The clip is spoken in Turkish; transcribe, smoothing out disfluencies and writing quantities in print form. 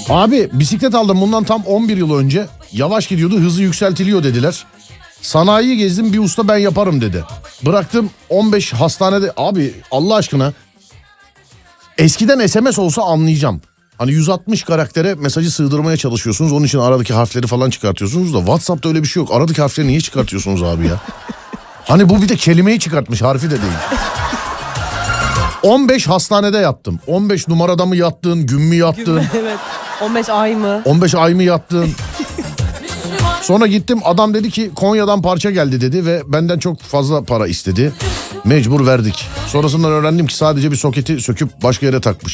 Abi bisiklet aldım bundan tam 11 yıl önce. Yavaş gidiyordu, hızı yükseltiliyor dediler. Sanayiyi gezdim, bir usta ben yaparım dedi. Bıraktım 15 hastanede. Abi Allah aşkına, eskiden SMS olsa anlayacağım. Hani 160 karaktere mesajı sığdırmaya çalışıyorsunuz. Onun için aradaki harfleri falan çıkartıyorsunuz da WhatsApp'ta öyle bir şey yok. Aradaki harfleri niye çıkartıyorsunuz abi ya? Hani bu bir de kelimeyi çıkartmış, harfi de değil. 15 hastanede yattım. 15 numarada mı yattın, gün mü yattın? Evet. 15 ay mı? 15 ay mı yattın? Sonra gittim, adam dedi ki Konya'dan parça geldi dedi ve benden çok fazla para istedi. Mecbur verdik. Sonrasından öğrendim ki sadece bir soketi söküp başka yere takmış.